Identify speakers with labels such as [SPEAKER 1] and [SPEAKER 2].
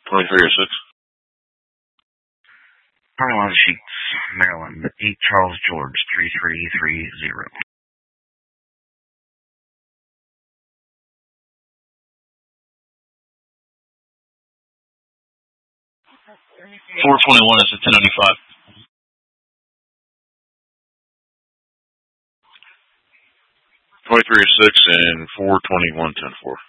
[SPEAKER 1] 2306.
[SPEAKER 2] Carolina Sheets, Maryland, 8 Charles George, 3330.
[SPEAKER 1] 421 is at 1095. 2306 and 421 10-4.